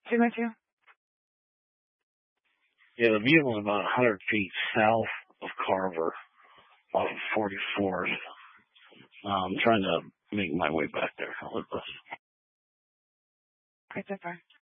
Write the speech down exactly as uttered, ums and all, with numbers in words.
two by two? Yeah, the vehicle's about one hundred feet south of Carver, off of forty-fourth. Uh, I'm trying to make my way back there. Right so far.